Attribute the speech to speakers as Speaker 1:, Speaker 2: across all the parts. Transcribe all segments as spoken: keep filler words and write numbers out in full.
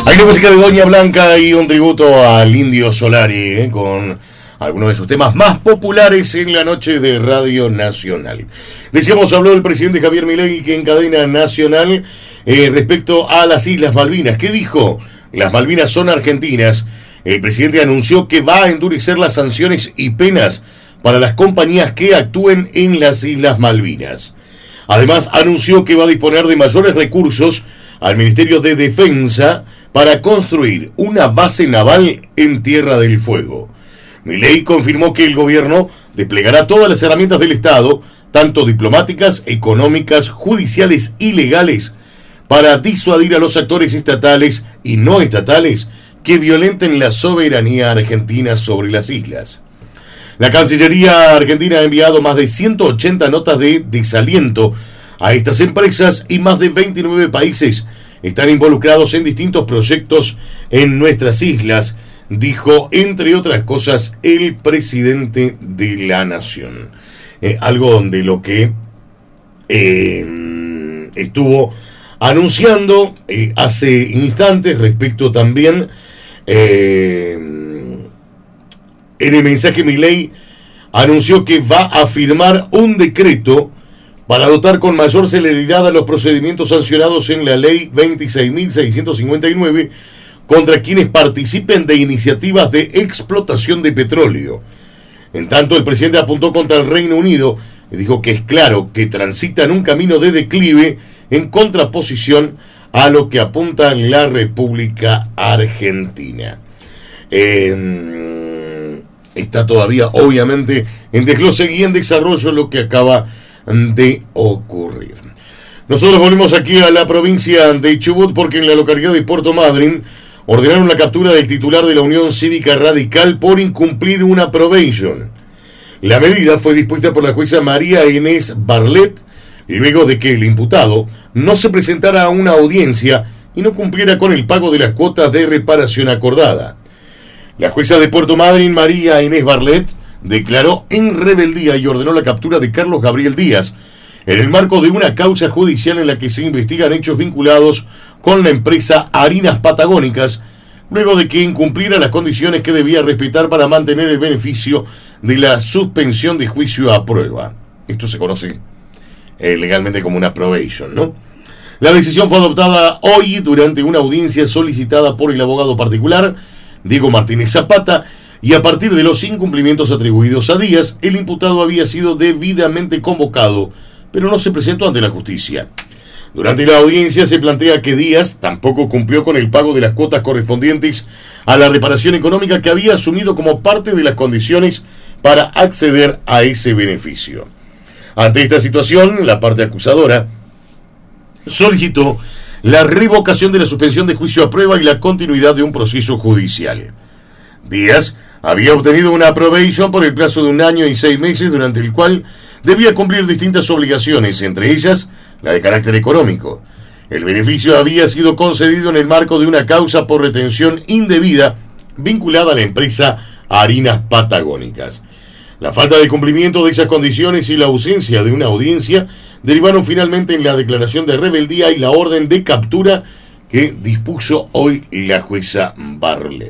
Speaker 1: Hay la música de Doña Blanca y un tributo al Indio Solari, ¿eh? Con algunos de sus temas más populares en la noche de Radio Nacional. Decíamos, habló el presidente Javier Milei, que en cadena nacional, eh, respecto a las Islas Malvinas. ¿Qué dijo? Las Malvinas son argentinas. El presidente anunció que va a endurecer las sanciones y penas para las compañías que actúen en las Islas Malvinas. Además, anunció que va a disponer de mayores recursos al Ministerio de Defensa para construir una base naval en Tierra del Fuego. Milei confirmó que el gobierno desplegará todas las herramientas del Estado, tanto diplomáticas, económicas, judiciales y legales, para disuadir a los actores estatales y no estatales que violenten la soberanía argentina sobre las islas. La Cancillería argentina ha enviado más de ciento ochenta notas de desaliento a estas empresas y más de veintinueve países están involucrados en distintos proyectos en nuestras islas, dijo, entre otras cosas, el presidente de la nación. Eh, algo de lo que eh, estuvo anunciando eh, hace instantes respecto también eh, en el mensaje. Milei anunció que va a firmar un decreto para dotar con mayor celeridad a los procedimientos sancionados en la ley veintiséis mil seiscientos cincuenta y nueve contra quienes participen de iniciativas de explotación de petróleo. En tanto, el presidente apuntó contra el Reino Unido y dijo que es claro que transita en un camino de declive en contraposición a lo que apunta la República Argentina. Eh, está todavía, obviamente, en desglose y en desarrollo lo que acaba de ocurrir. Nosotros volvemos aquí a la provincia de Chubut, porque en la localidad de Puerto Madryn ordenaron la captura del titular de la Unión Cívica Radical por incumplir una probation. La medida fue dispuesta por la jueza María Inés Barlet luego de que el imputado no se presentara a una audiencia y no cumpliera con el pago de las cuotas de reparación acordada. La jueza de Puerto Madryn, María Inés Barlet, declaró en rebeldía y ordenó la captura de Carlos Gabriel Díaz en el marco de una causa judicial en la que se investigan hechos vinculados con la empresa Harinas Patagónicas, luego de que incumpliera las condiciones que debía respetar para mantener el beneficio de la suspensión de juicio a prueba. Esto se conoce eh, legalmente como una probation, ¿no? La decisión fue adoptada hoy durante una audiencia solicitada por el abogado particular Diego Martínez Zapata, y a partir de los incumplimientos atribuidos a Díaz, el imputado había sido debidamente convocado, pero no se presentó ante la justicia. Durante la audiencia se plantea que Díaz tampoco cumplió con el pago de las cuotas correspondientes a la reparación económica que había asumido como parte de las condiciones para acceder a ese beneficio. Ante esta situación, la parte acusadora solicitó la revocación de la suspensión de juicio a prueba y la continuidad de un proceso judicial. Díaz había obtenido una probation por el plazo de un año y seis meses, durante el cual debía cumplir distintas obligaciones, entre ellas la de carácter económico. El beneficio había sido concedido en el marco de una causa por retención indebida vinculada a la empresa Harinas Patagónicas. La falta de cumplimiento de esas condiciones y la ausencia de una audiencia derivaron finalmente en la declaración de rebeldía y la orden de captura que dispuso hoy la jueza Barlet.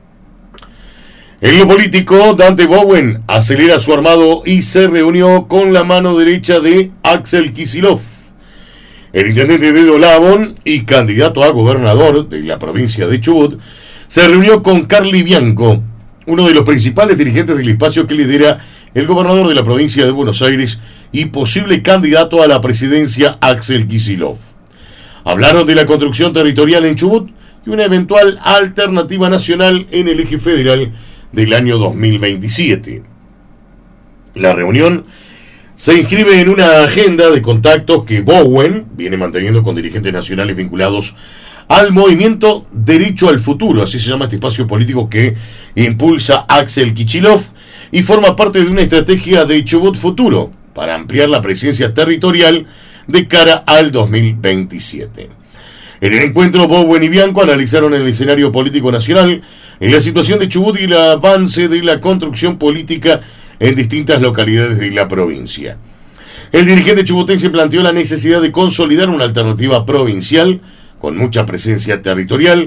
Speaker 1: En lo político, Dante Bowen acelera su armado y se reunió con la mano derecha de Axel Kicillof. El intendente de Dolabón y candidato a gobernador de la provincia de Chubut se reunió con Carly Bianco, uno de los principales dirigentes del espacio que lidera el gobernador de la provincia de Buenos Aires y posible candidato a la presidencia Axel Kicillof. Hablaron de la construcción territorial en Chubut y una eventual alternativa nacional en el eje federal del año dos mil veintisiete. La reunión se inscribe en una agenda de contactos que Bowen viene manteniendo con dirigentes nacionales vinculados al movimiento Derecho al Futuro, así se llama este espacio político que impulsa Axel Kicillof y forma parte de una estrategia de Chubut Futuro para ampliar la presencia territorial de cara al dos mil veintisiete. En el encuentro, Bowen y Bianco analizaron el escenario político nacional, en la situación de Chubut y el avance de la construcción política en distintas localidades de la provincia. El dirigente chubutense planteó la necesidad de consolidar una alternativa provincial con mucha presencia territorial,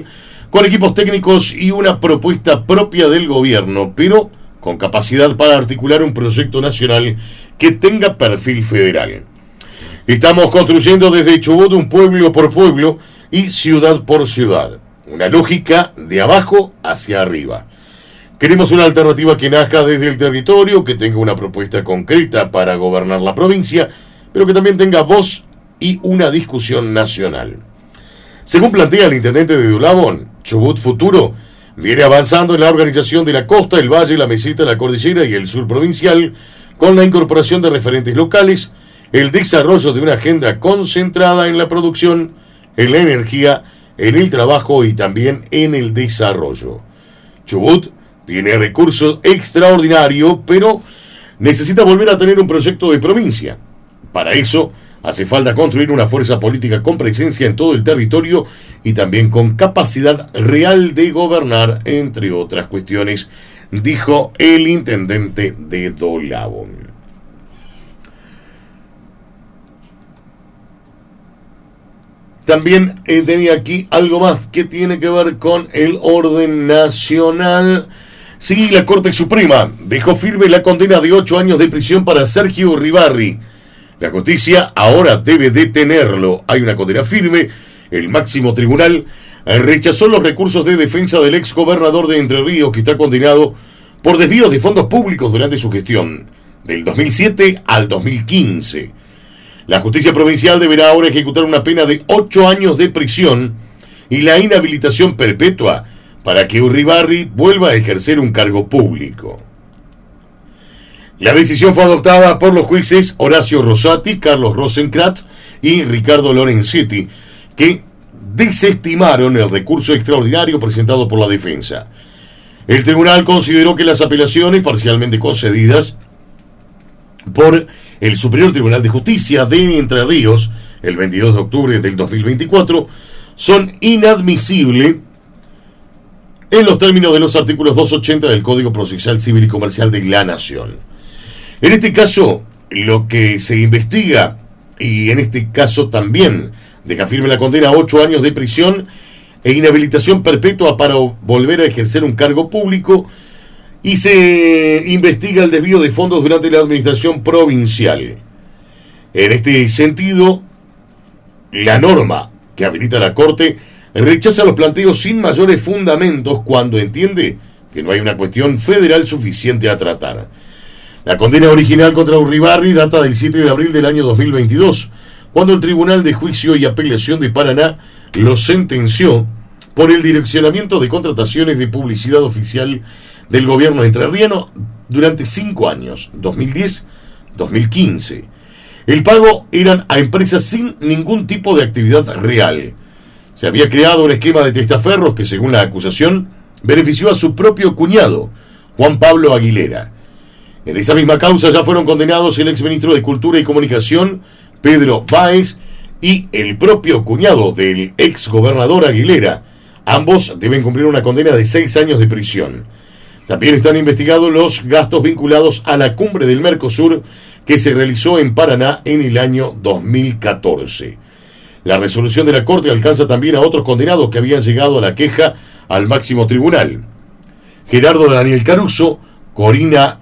Speaker 1: con equipos técnicos y una propuesta propia del gobierno, pero con capacidad para articular un proyecto nacional que tenga perfil federal. Estamos construyendo desde Chubut un pueblo por pueblo y ciudad por ciudad, una lógica de abajo hacia arriba. Queremos una alternativa que nazca desde el territorio, que tenga una propuesta concreta para gobernar la provincia, pero que también tenga voz y una discusión nacional. Según plantea el intendente de Dulabón, Chubut Futuro viene avanzando en la organización de la costa, el valle, la meseta, la cordillera y el sur provincial, con la incorporación de referentes locales, el desarrollo de una agenda concentrada en la producción, en la energía, en el trabajo y también en el desarrollo. Chubut tiene recursos extraordinarios, pero necesita volver a tener un proyecto de provincia. Para eso, hace falta construir una fuerza política con presencia en todo el territorio y también con capacidad real de gobernar, entre otras cuestiones, dijo el intendente de Dulabón. También eh, tenía aquí algo más que tiene que ver con el orden nacional. Sí, la Corte Suprema dejó firme la condena de ocho años de prisión para Sergio Uribarri. La justicia ahora debe detenerlo. Hay una condena firme. El máximo tribunal rechazó los recursos de defensa del ex gobernador de Entre Ríos, que está condenado por desvíos de fondos públicos durante su gestión, del dos mil siete al dos mil quince. La justicia provincial deberá ahora ejecutar una pena de ocho años de prisión y la inhabilitación perpetua para que Uribarri vuelva a ejercer un cargo público. La decisión fue adoptada por los jueces Horacio Rosati, Carlos Rosenkrantz y Ricardo Lorenzetti, que desestimaron el recurso extraordinario presentado por la defensa. El tribunal consideró que las apelaciones parcialmente concedidas por el Superior Tribunal de Justicia de Entre Ríos, el veintidós de octubre del dos mil veinticuatro, son inadmisibles en los términos de los artículos doscientos ochenta del Código Procesal Civil y Comercial de la Nación. En este caso, lo que se investiga, y en este caso también deja firme la condena a ocho años de prisión e inhabilitación perpetua para volver a ejercer un cargo público, y se investiga el desvío de fondos durante la administración provincial. En este sentido, la norma que habilita la Corte rechaza los planteos sin mayores fundamentos cuando entiende que no hay una cuestión federal suficiente a tratar. La condena original contra Uribarri data del siete de abril del año dos mil veintidós, cuando el Tribunal de Juicio y Apelación de Paraná lo sentenció por el direccionamiento de contrataciones de publicidad oficial del gobierno entrerriano durante cinco años, dos mil diez a dos mil quince. El pago eran a empresas sin ningún tipo de actividad real. Se había creado un esquema de testaferros que, según la acusación, benefició a su propio cuñado, Juan Pablo Aguilera. En esa misma causa ya fueron condenados el exministro de Cultura y Comunicación, Pedro Báez, y el propio cuñado del ex gobernador Aguilera. Ambos deben cumplir una condena de seis años de prisión. También están investigados los gastos vinculados a la cumbre del Mercosur que se realizó en Paraná en el año dos mil catorce. La resolución de la Corte alcanza también a otros condenados que habían llegado a la queja al máximo tribunal: Gerardo Daniel Caruso, Corina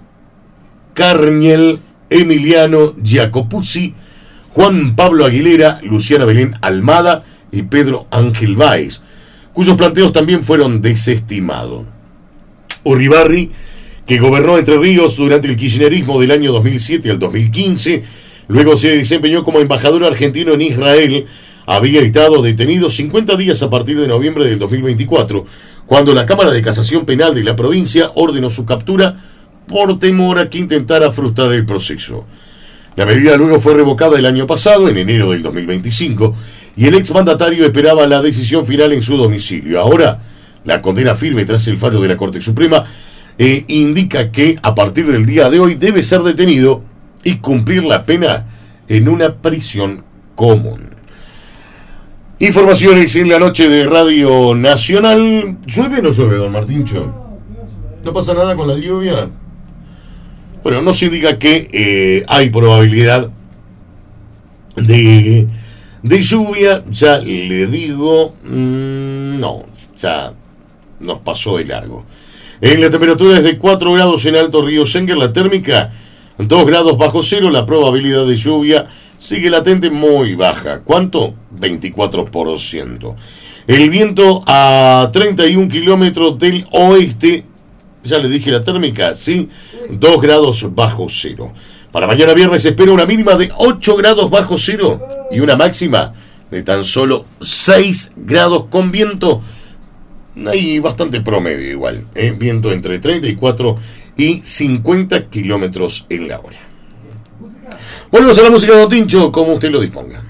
Speaker 1: Carniel, Emiliano Giacopuzzi, Juan Pablo Aguilera, Luciana Belén Almada y Pedro Ángel Báez, cuyos planteos también fueron desestimados. Uribarri, que gobernó Entre Ríos durante el kirchnerismo del año dos mil siete al dos mil quince, luego se desempeñó como embajador argentino en Israel, había estado detenido cincuenta días a partir de noviembre del dos mil veinticuatro, cuando la Cámara de Casación Penal de la provincia ordenó su captura por temor a que intentara frustrar el proceso. La medida luego fue revocada el año pasado, en enero del dos mil veinticinco, y el exmandatario esperaba la decisión final en su domicilio. Ahora, la condena firme tras el fallo de la Corte Suprema eh, indica que a partir del día de hoy debe ser detenido y cumplir la pena en una prisión común. Informaciones en la noche de Radio Nacional. ¿Llueve o no llueve, don Martíncho? ¿No pasa nada con la lluvia? Bueno, no se diga que eh, hay probabilidad de, de lluvia. Ya le digo... Mmm, no, ya nos pasó de largo. En la temperatura es de cuatro grados en Alto Río Senguer, la térmica dos grados bajo cero, la probabilidad de lluvia sigue latente muy baja. ¿Cuánto? veinticuatro por ciento. El viento a treinta y un kilómetros del oeste, ya le dije la térmica, ¿sí? dos grados bajo cero. Para mañana viernes se espera una mínima de ocho grados bajo cero y una máxima de tan solo seis grados con viento. Hay bastante promedio igual, ¿eh? Viento entre treinta y cuatro y cincuenta kilómetros en la hora. Volvemos a la música de Don Tincho, como usted lo disponga.